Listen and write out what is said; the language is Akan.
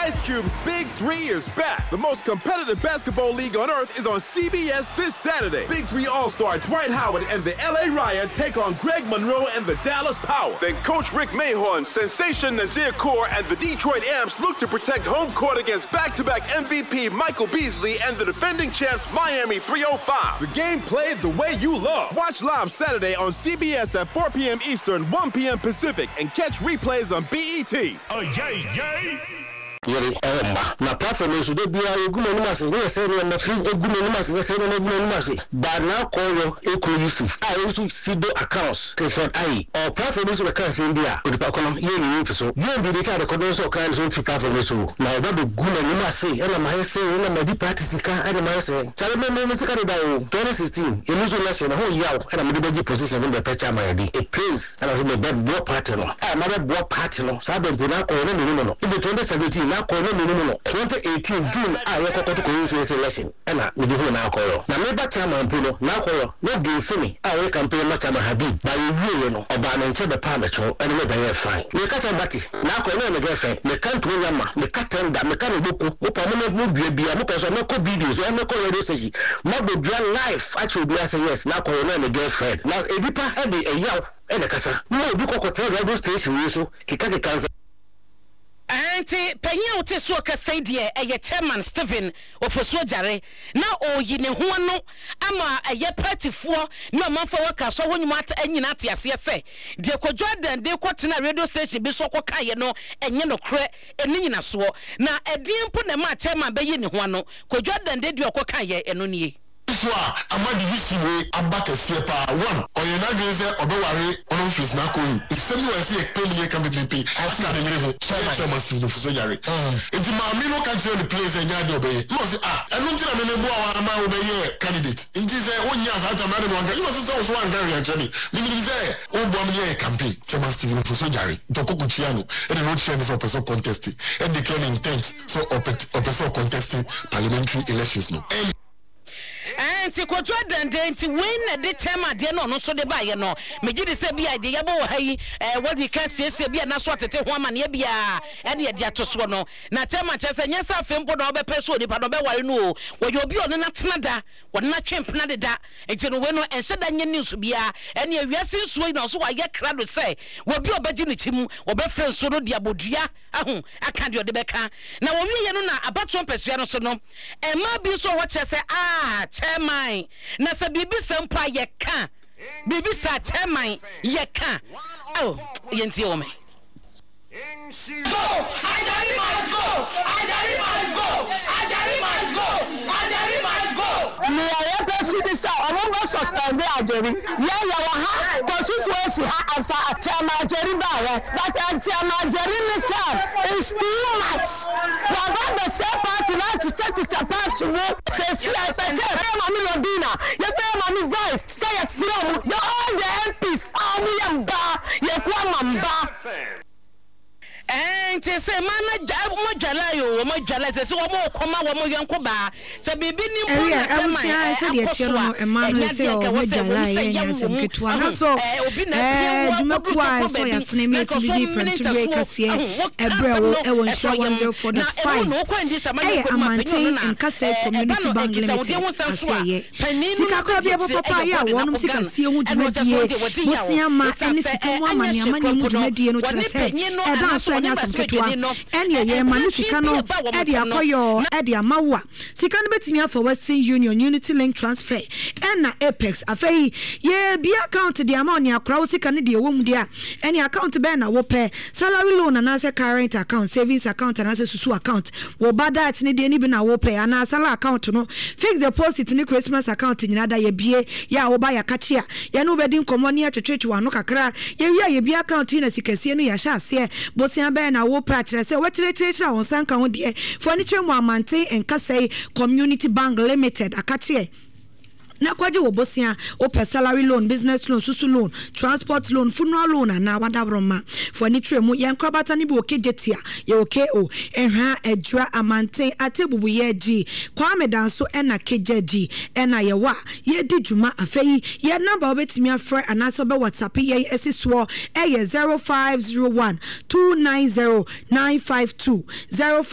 Ice Cube's Big 3 is back. The most competitive basketball league on earth is on CBS this Saturday. Big 3 All-Star Dwight Howard and the LA Riot take on Greg Monroe and the Dallas Power. Then Coach Rick Mahorn, Sensation Nazir Kaur, and the Detroit Amps look to protect home court against back-to-back MVP Michael Beasley and the defending champs Miami 305. The game played the way you love. Watch live Saturday on CBS at 4 p.m. Eastern, 1 p.m. Pacific, and catch replays on BET. Oh, yay, yay! Yeri na performance de bia eguma no mase we say na free eguma no mase say na eguma no mase ba na call Yusuf I also see the accounts for I or performance we can say bia o pa kono ye ni nti so ye bi dey the code so kan so fit performance so na ba do guma no mase e na ma say e na ma di practice kan e na ma say chale me se ka da o 2016 eluso election ho yaw e na me dey positions in the picture ma di a place and as me bad boy party no e ma bad boy party no sa be na ko no in the 2017 no 2018 June I yekoko to ko election na me di na akoro na me ba chairman puno na akoro no gi semi I we campaign ma chairman Habib ba ye no oba na nche be pa me cho ene me be ye fine me ka bati na akoro na me ge fe me kan to yama me ka tenda me ka no boku mo pa mo bia mo ko so me ko videos e me ko radio station mo be bia live actually bia say yes na akoro na me ge fe na edipa e de e yaw e de kasa mo bi ko radio station we so kika kanza Auntie Penya wote so ka say de eye chairman Stephen ofoso jare na oyi ne ho no ama eye partyfo na manfo waka so honyuma anyina ate ase se de ko Jordan de ko tena radio station bi so ko kaye no enye no kre eninyina so na edin po na ma chairman be yi ne ho no ko Jordan de ko kaye eno nie Amadi Visiwe Abakasia pa one or you not going to say Obawari on office na ko same way say clearly can be PP as na dey chairman Stephen Fusojare enti ma me no can tell the place and yard obey you say enu ntina me ne bo awa ma obey candidate enti say onya asata ma no you say so one guy actually me say o bo me campaign chairman Stephen Fusojare to kokuchia no e dey not share this person contesting and declare intent so person contesting parliamentary elections no Anti ko Jordan de nti when the tema de no so de ba ye no me gidi se bia de yabo wo hayi wodi ka siesie bia na so atete ho amane bia e de de atoso no na tema che se nyesa fempo do be peso ni pa do be ware no wo yo bi ono na tenada wo na twemp na de da nti no we no ense da nye news bia e ne awiase nsuo no so wa ye krado se wo bi obaji ni chim wo be fre nso no de abodua ahu aka de be ka na wo wi ye no na abaton pesua no so no e ma bi so wo che se chairman na se bibi sempa ye ka bibi sa chairman ye ka oh yenti o me go Ajari must go me I president sir I won't suspend Ajari ya wa ha constituency ha asa chairman Ajari ba but chairman Ajari ni term is too much we got the same party now to check party we say fear say mami Lodina you say mami voice say fear the all the MPs am ba ye kwa mamba and say man mo jala yo mo jala say wo mo koma wo mo yanko ba say bibi ni mo na tema e ma no say o mo jala ye nya sem ketwa na so obi na dwumakuwa so ya sinemi ati bi different to break asie ebrewo e won show 145 e amantin in kase community bank limited asie sika kwa bi papa ya wonum sika sie hu dwumadie bosia ma ene sika mu amani amani mu dwumadie no tire say e ba so anya sem ketwa ene ye ma ni sika no e dia koyo e dia mawa sika no betimi afa Western Union Unity Link Transfer na Apex afei ye bi account dia ma oni akra sika ne dia wom dia ene account be na wo pe salary loan na say current account savings account na say susu account wo badat ne dia ni bi na wo pe na salary account no fixed deposit ni Christmas account nyina da ye bie ya wo ba ya kachia ye no be din komo ni atwetwetwe wano kakra ye wi ye bi account na sikasie no ya sha ase bosia be na wo pra kire say wo kire won sanka ho de furniture mu amante enkasai Community Bank Limited akatie na kwaje wo bosia o per salary loan, business loan, susu loan, transport loan, funeral loan na wadabroma furniture mu yankrabata ni bi okejetia ye okeo ehwa edra amante atebubu ye ji kwame danso ena kejeji ena ye wa ye di juma afei ye number obetimi afre anaso be WhatsApp ye esiso eye 0501 290 952